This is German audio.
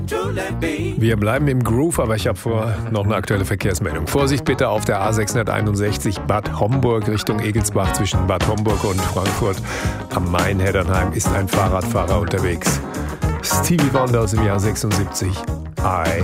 Wir bleiben im Groove, aber ich habe vor noch eine aktuelle Verkehrsmeldung. Vorsicht bitte auf der A661 Bad Homburg Richtung Egelsbach zwischen Bad Homburg und Frankfurt am Main-Heddernheim ist ein Fahrradfahrer unterwegs. Stevie Wonder aus dem Jahr 76.